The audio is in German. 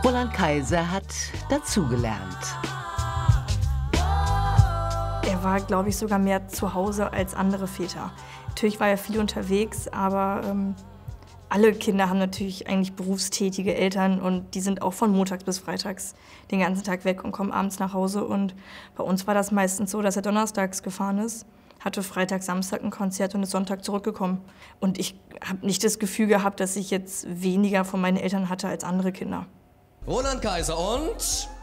Roland Kaiser hat dazugelernt. Er war, glaube ich, sogar mehr zu Hause als andere Väter. Natürlich war er viel unterwegs, aber alle Kinder haben natürlich eigentlich berufstätige Eltern und die sind auch von montags bis freitags den ganzen Tag weg und kommen abends nach Hause. Und bei uns war das meistens so, dass er donnerstags gefahren ist, hatte Freitag, Samstag ein Konzert und ist Sonntag zurückgekommen. Und ich habe nicht das Gefühl gehabt, dass ich jetzt weniger von meinen Eltern hatte als andere Kinder. Roland Kaiser und